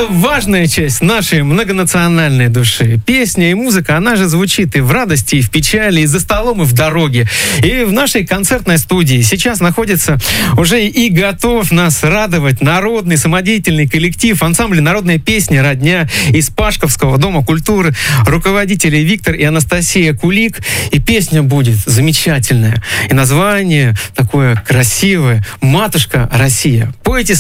Это важная часть нашей многонациональной души. Песня и музыка, она же звучит и в радости, и в печали, и за столом, и в дороге. И в нашей концертной студии сейчас находится уже и готов нас радовать народный самодеятельный коллектив ансамбля «Народная песня. Родня» из Пашковского дома культуры, руководители Виктор и Анастасия Кулик. И песня будет замечательная. И название такое красивое «Матушка Россия». Пойте